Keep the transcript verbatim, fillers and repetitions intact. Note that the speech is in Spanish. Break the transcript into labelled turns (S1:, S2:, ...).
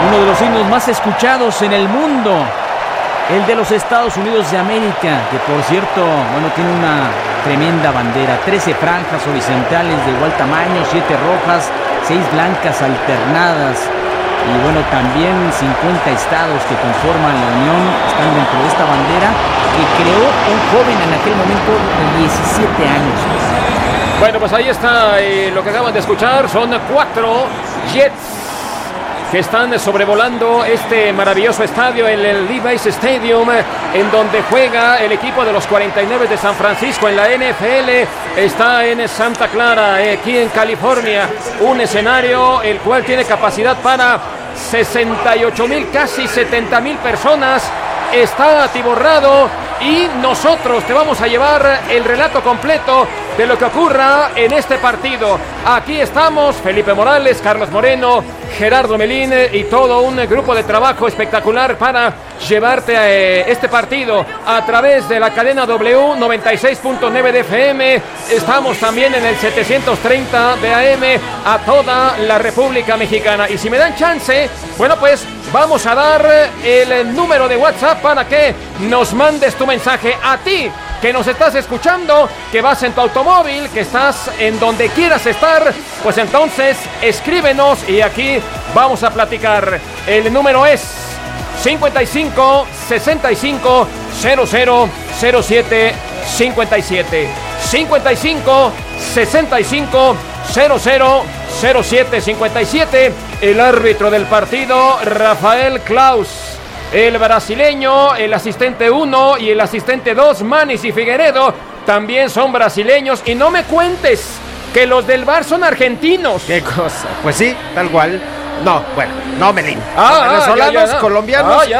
S1: uno de los himnos más escuchados en el mundo, el de los Estados Unidos de América, que por cierto, bueno, tiene una tremenda bandera, trece franjas horizontales de igual tamaño, siete rojas, seis blancas alternadas, y bueno, también cincuenta estados que conforman la Unión están dentro de esta bandera que creó un joven en aquel momento de diecisiete años.
S2: Bueno, pues ahí está eh, lo que acaban de escuchar, son cuatro Jets que están sobrevolando este maravilloso estadio, el, el Levi's Stadium, en donde juega el equipo de los cuarenta y nueve de San Francisco en la N F L. Está en Santa Clara, aquí en California, un escenario el cual tiene capacidad para sesenta y ocho mil, casi setenta mil personas. Está atiborrado y nosotros te vamos a llevar el relato completo de lo que ocurra en este partido. Aquí estamos, Felipe Morales, Carlos Moreno, Gerardo Melín y todo un grupo de trabajo espectacular para llevarte a eh, este partido a través de la cadena W noventa y seis punto nueve de F M. Estamos también en el setecientos treinta de A M a toda la República Mexicana. Y si me dan chance, bueno, pues vamos a dar el número de WhatsApp para que nos mandes tu mensaje a ti, que nos estás escuchando, que vas en tu automóvil, que estás en donde quieras estar, pues entonces escríbenos y aquí vamos a platicar. El número es cincuenta y cinco, sesenta y cinco, cero cero, cero siete, cincuenta y siete. cincuenta y cinco, sesenta y cinco, cero cero, cero siete, cincuenta y siete. El árbitro del partido, Rafael Claus. El brasileño, el asistente uno y el asistente dos, Manis y Figueredo, también son brasileños. Y no me cuentes que los del V A R son argentinos.
S3: ¿Qué cosa? Pues sí, tal cual. No, bueno, no, Melín.
S2: Ah,
S3: Son venezolanos,
S2: ah, ya, ya.
S3: colombianos.
S2: Ah, ya.